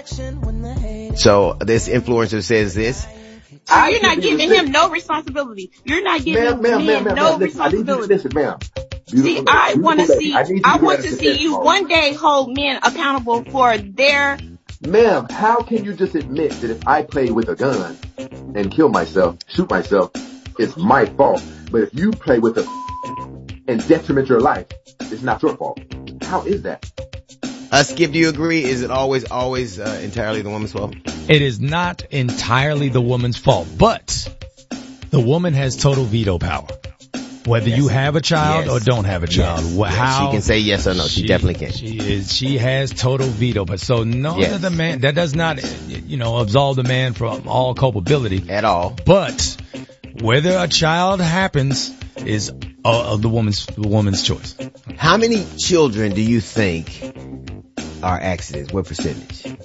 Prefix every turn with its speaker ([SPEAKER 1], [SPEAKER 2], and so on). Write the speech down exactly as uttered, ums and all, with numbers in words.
[SPEAKER 1] So this influencer says this.
[SPEAKER 2] So you're not giving him no responsibility. You're not giving
[SPEAKER 3] ma'am,
[SPEAKER 2] men
[SPEAKER 3] ma'am,
[SPEAKER 2] no
[SPEAKER 3] ma'am, listen, I need you to
[SPEAKER 2] responsibility.
[SPEAKER 3] listen, ma'am.
[SPEAKER 2] See, I want to see,
[SPEAKER 3] I, need you
[SPEAKER 2] I
[SPEAKER 3] to
[SPEAKER 2] want
[SPEAKER 3] get
[SPEAKER 2] to see you
[SPEAKER 3] phone.
[SPEAKER 2] one day hold men accountable for their.
[SPEAKER 3] Ma'am, how can you just admit that if I play with a gun and kill myself, shoot myself, it's my fault. But if you play with a and detriment your life, it's not your fault. How is that?
[SPEAKER 1] Uh, Skip, do you agree? Is it always, always uh, entirely the woman's fault?
[SPEAKER 4] It is not entirely the woman's fault, but the woman has total veto power. Whether yes. you have a child yes. or don't have a child,
[SPEAKER 1] yes.
[SPEAKER 4] how
[SPEAKER 1] she can say yes or no. She, she definitely can.
[SPEAKER 4] She is. She has total veto. But so no,
[SPEAKER 1] yes.
[SPEAKER 4] that the man that does not, you know, absolve the man from all culpability
[SPEAKER 1] at all.
[SPEAKER 4] But whether a child happens is uh, the woman's the woman's choice.
[SPEAKER 1] How many children do you think are accidents? What percentage?